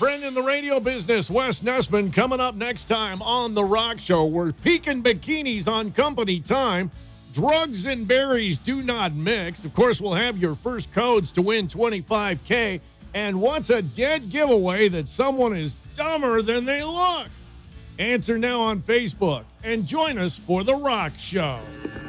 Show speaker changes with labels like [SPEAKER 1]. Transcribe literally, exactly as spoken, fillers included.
[SPEAKER 1] friend in the radio business, Wes Nessman, coming up next time on The Rock Show. We're peeking bikinis on company time. Drugs and berries do not mix. Of course, we'll have your first codes to win twenty-five K. And what's a dead giveaway that someone is dumber than they look? Answer now on Facebook and join us for The Rock Show.